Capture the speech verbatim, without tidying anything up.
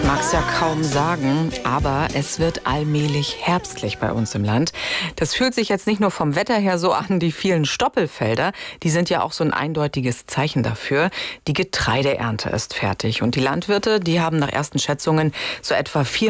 mag es ja kaum sagen, aber es wird allmählich herbstlich bei uns im Land. Das fühlt sich jetzt nicht nur vom Wetter her so an, die vielen Stoppelfelder, die sind ja auch so ein eindeutiges Zeichen dafür. Die Getreideernte ist fertig und die Landwirte, die haben nach ersten Schätzungen so etwa vier